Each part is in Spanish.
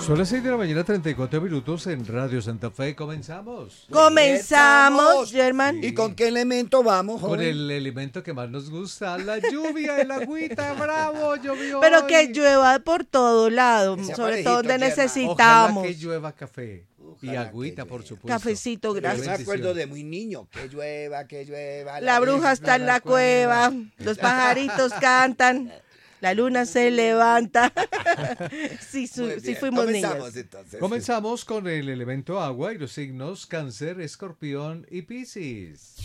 Son las 6 de la mañana, 34 minutos en Radio Santa Fe. ¿Comenzamos? Comenzamos, Germán. ¿Y con qué elemento vamos, joven? Con el elemento que más nos gusta, la lluvia, el agüita, bravo, llovió Pero hoy. que llueva por todo lado, Ese sobre todo donde aparejito, Germán. necesitamos. Ojalá que llueva café y Ojalá agüita, que por llueva. supuesto. Cafecito, Yo gracias. me acuerdo de muy niño, que llueva. La bruja está en la cueva, los pajaritos cantan, la luna se levanta. Sí, Muy sí bien, fuimos comenzamos, niños. entonces. Comenzamos con el elemento agua y los signos Cáncer, Escorpión y Piscis.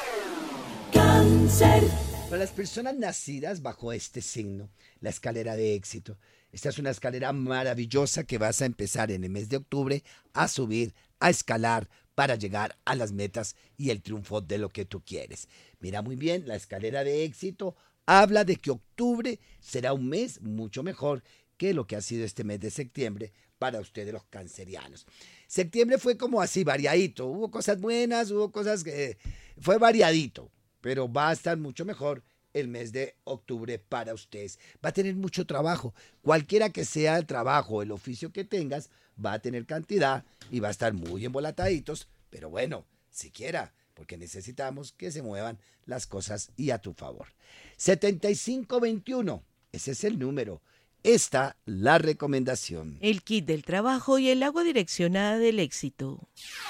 Para las personas nacidas bajo este signo, la escalera de éxito. Esta es una escalera maravillosa que vas a empezar en el mes de octubre a subir, a escalar para llegar a las metas y el triunfo de lo que tú quieres. Mira muy bien, la escalera de éxito habla de que octubre será un mes mucho mejor que lo que ha sido este mes de septiembre para ustedes los cancerianos. Septiembre fue como así, variadito. Hubo cosas buenas, hubo cosas que fue variadito, pero va a estar mucho mejor el mes de octubre para ustedes. Va a tener mucho trabajo. Cualquiera que sea el trabajo, el oficio que tengas, va a tener cantidad y va a estar muy embolataditos, pero bueno, siquiera, porque necesitamos que se muevan las cosas y a tu favor. 7521, ese es el número. Esta la recomendación. El kit del trabajo y el agua direccionada del éxito.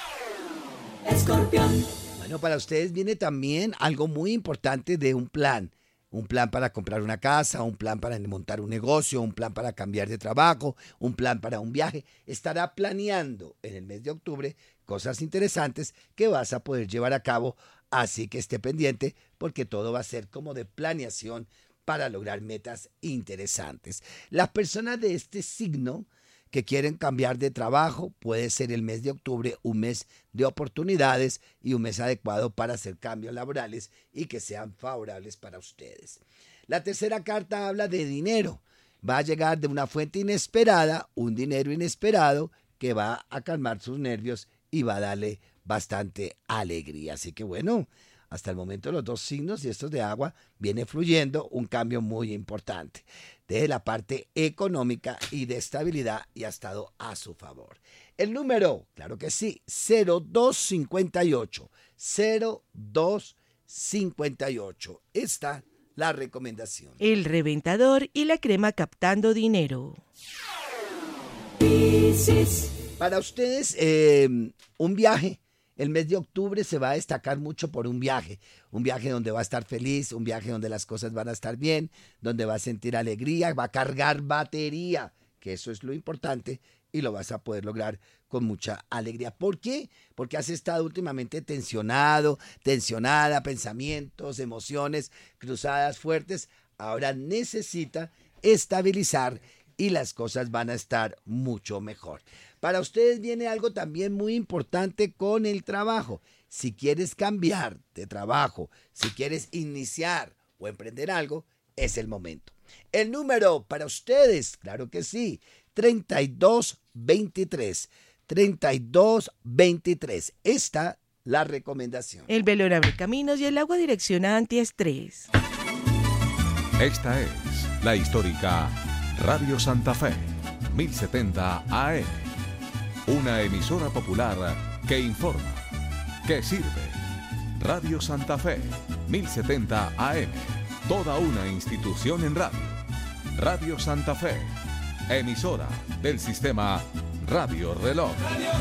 Bueno, para ustedes viene también algo muy importante de un plan. Un plan para comprar una casa, un plan para montar un negocio, un plan para cambiar de trabajo, un plan para un viaje. Estará planeando en el mes de octubre cosas interesantes que vas a poder llevar a cabo. Así que esté pendiente porque todo va a ser como de planeación para lograr metas interesantes. Las personas de este signo que quieren cambiar de trabajo, puede ser el mes de octubre un mes de oportunidades y un mes adecuado para hacer cambios laborales y que sean favorables para ustedes. La tercera carta habla de dinero. Va a llegar de una fuente inesperada, un dinero inesperado que va a calmar sus nervios y va a darle bastante alegría. Así que bueno, hasta el momento los dos signos y estos de agua viene fluyendo un cambio muy importante. De la parte económica y de estabilidad y ha estado a su favor. El número, claro que sí, 0258. 0258. Esta la recomendación. El reventador y la crema captando dinero. Para ustedes, un viaje. El mes de octubre se va a destacar mucho por un viaje donde va a estar feliz, un viaje donde las cosas van a estar bien, donde va a sentir alegría, va a cargar batería, que eso es lo importante y lo vas a poder lograr con mucha alegría. ¿Por qué? Porque has estado últimamente tensionada, pensamientos, emociones cruzadas fuertes. Ahora necesita estabilizar y las cosas van a estar mucho mejor. Para ustedes viene algo también muy importante con el trabajo. Si quieres cambiar de trabajo, si quieres iniciar o emprender algo, es el momento. El número para ustedes, claro que sí, 3223. 3223. Esta la recomendación. El velón abre caminos y el agua direccionada antiestrés. Esta es la histórica Radio Santa Fe, 1070 AM. Una emisora popular que informa, que sirve. Radio Santa Fe, 1070 AM. Toda una institución en radio. Radio Santa Fe, emisora del sistema Radio Reloj.